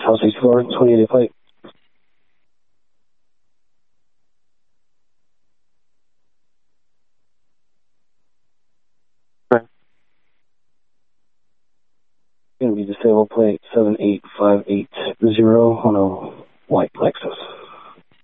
House 64, 28 plate. Going to be disabled plate 78580 on a white Lexus.